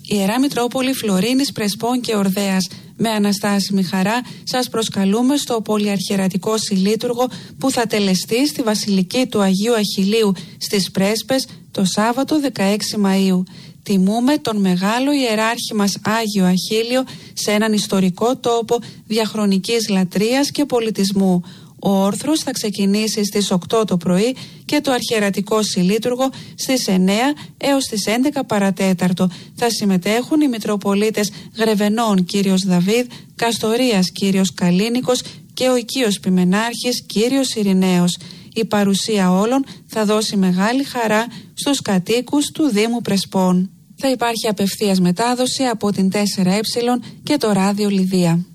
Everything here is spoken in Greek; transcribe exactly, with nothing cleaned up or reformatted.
Ιερά Μητρόπολη Φλωρίνης, Πρεσπών και Ορδέας. Με αναστάσιμη χαρά σας προσκαλούμε στο πολυαρχιερατικό συλλήτουργο που θα τελεστεί στη Βασιλική του Αγίου Αχιλλείου στις Πρέσπες το Σάββατο δεκαέξι Μαΐου. Τιμούμε τον μεγάλο ιεράρχη μας Άγιο Αχίλλειο σε έναν ιστορικό τόπο διαχρονικής λατρείας και πολιτισμού. Ο όρθρος θα ξεκινήσει στις οκτώ το πρωί και το αρχιερατικό συλλήτουργο στις εννέα έως τις έντεκα παρατέταρτο. Θα συμμετέχουν οι Μητροπολίτες Γρεβενών κύριος Δαβίδ, Καστορίας κύριος Καλίνικος και ο οικείος Πιμενάρχης κύριος Ειρηναίος. Η παρουσία όλων θα δώσει μεγάλη χαρά στους κατοίκους του Δήμου Πρεσπών. Θα υπάρχει απευθείας μετάδοση από την τέσσερα ε και το ράδιο Λιδία.